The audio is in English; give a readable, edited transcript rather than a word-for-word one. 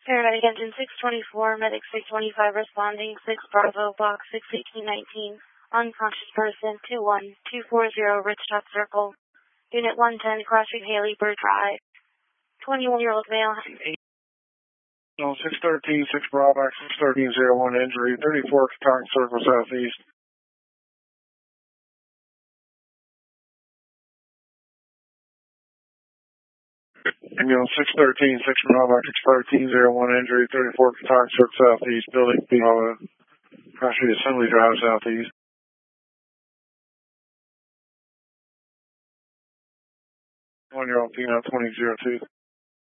Paramedic engine 624, medic 625 responding, 6 Bravo, box 61819, unconscious person 21240 Ridgetop Circle, unit 110, crossing Haley Bird Drive, 21-year-old male. No, 613, 6 Bravo, 61301 injury, 34 Katong Circle Southeast. Ambulance 613, 6 Bravo, 61301 injury, 34 Katong Circle Southeast, building Bravo, Crossing Assembly Drive Southeast. 1-year-old female 2002.